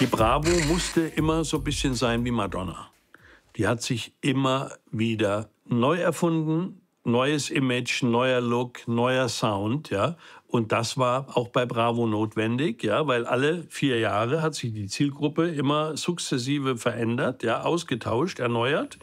Die Bravo musste immer so ein bisschen sein wie Madonna. Die hat sich immer wieder neu erfunden, neues Image, neuer Look, neuer Sound, ja. Und das war auch bei Bravo notwendig, ja, weil alle 4 Jahre hat sich die Zielgruppe immer sukzessive verändert, ja, ausgetauscht, erneuert.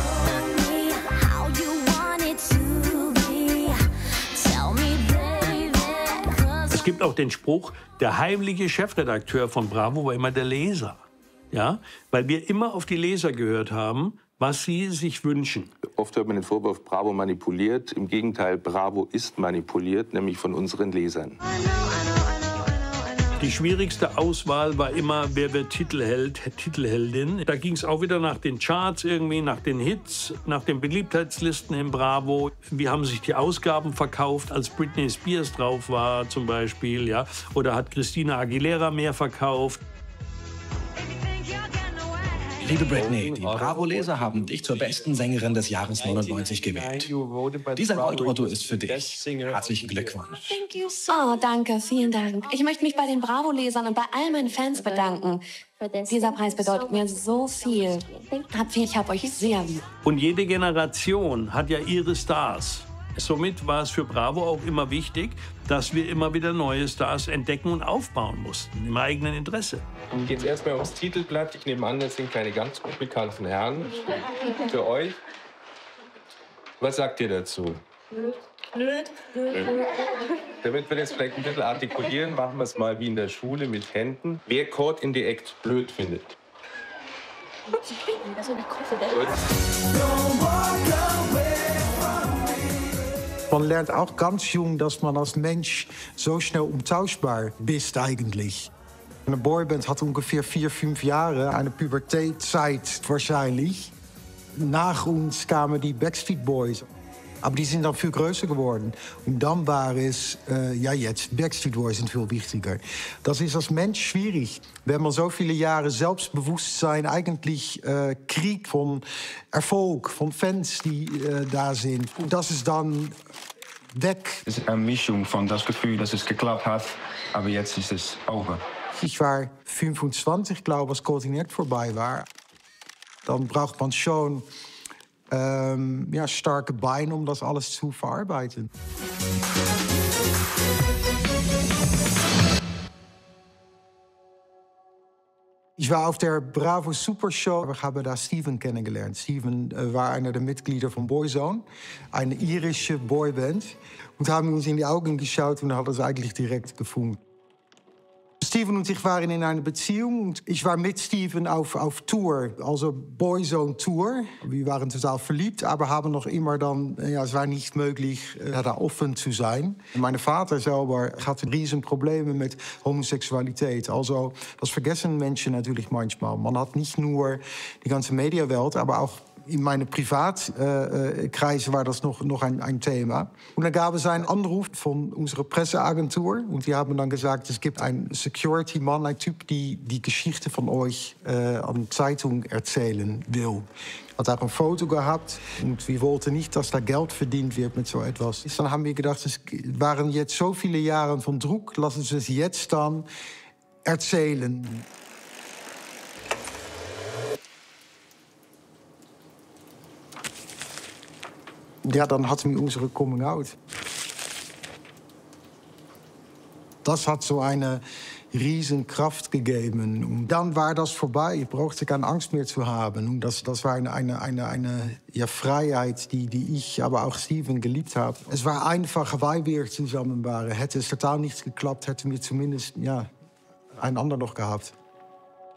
Es gibt auch den Spruch, der heimliche Chefredakteur von Bravo war immer der Leser. Ja, weil wir immer auf die Leser gehört haben, was sie sich wünschen. Oft hört man den Vorwurf, Bravo manipuliert. Im Gegenteil, Bravo ist manipuliert, nämlich von unseren Lesern. Die schwierigste Auswahl war immer, wer wird Titelheld, Titelheldin. Da ging es auch wieder nach den Charts irgendwie, nach den Hits, nach den Beliebtheitslisten in Bravo. Wie haben sich die Ausgaben verkauft, als Britney Spears drauf war zum Beispiel, ja? Oder hat Christina Aguilera mehr verkauft? Liebe Britney, die Bravo-Leser haben dich zur besten Sängerin des Jahres 99 gewählt. Dieser Goldotto ist für dich. Herzlichen Glückwunsch. Oh, danke, vielen Dank. Ich möchte mich bei den Bravo-Lesern und bei all meinen Fans bedanken. Dieser Preis bedeutet mir so viel. Ich hab euch sehr lieb. Und jede Generation hat ja ihre Stars. Somit war es für Bravo auch immer wichtig, dass wir immer wieder neue Stars entdecken und aufbauen mussten, im eigenen Interesse. Jetzt geht's erstmal ums Titelblatt. Ich nehme an, das sind keine ganz unbekannten Herren für euch. Was sagt ihr dazu? Blöd. Damit wir das vielleicht ein bisschen artikulieren, machen wir es mal wie in der Schule mit Händen. Wer Caught in the Act blöd findet. Man lernt auch ganz jung, dass man als Mensch so schnell umtauschbar bist eigentlich. Eine Boyband hat ungefähr 4, 5 Jahre, eine Pubertätzeit wahrscheinlich. Nach uns kamen die Backstreet Boys. Aber die sind dann viel größer geworden. Und dann war es, jetzt, Backstreet Boys sind viel wichtiger. Das ist als Mensch schwierig, wenn man so viele Jahre Selbstbewusstsein eigentlich kriegt von Erfolg, von Fans, die da sind. Und das ist dann weg. Es ist eine Mischung von das Gefühl, dass es geklappt hat, aber jetzt ist es over. Ich war 25, glaube ich, als Caught in the Act vorbei war. Dann braucht man schon starke Beine, um das alles zu verarbeiten. Ich war auf der Bravo Super Show. Wir haben da Steven kennengelernt. Steven war einer der Mitglieder von Boyzone, eine irische Boyband. Und haben uns in die Augen geschaut und haben es eigentlich direkt gefunden. Steven und ich waren in einer Beziehung und ich war mit Steven auf Tour, also Boyzone Tour. Wir waren total verliebt, aber haben noch immer dann, es war nicht möglich, da offen zu sein. Mein Vater selber hatte riesen Probleme mit Homosexualität. Also das vergessen Menschen natürlich manchmal. Man hat nicht nur die ganze Mediawelt, aber auch in meinen Privatkreisen war das noch ein Thema. Und dann gab es einen Anruf von unserer Presseagentur. Und die haben dann gesagt, es gibt einen Security-Mann, ein Typ, die Geschichte von euch an Zeitung erzählen will. Hat auch ein Foto gehabt und wir wollten nicht, dass da Geld verdient wird mit so etwas. Dann haben wir gedacht, es waren jetzt so viele Jahre von Druck, lassen Sie es jetzt dann erzählen. Ja, dann hatten wir unsere Coming Out. Das hat so eine riesen Kraft gegeben. Und dann war das vorbei. Ich brauchte keine Angst mehr zu haben. Und das war eine Freiheit, die ich, aber auch Steven geliebt habe. Es war einfach, weil wir zusammen waren. Hätte es total nicht geklappt, hätten wir zumindest einander noch gehabt.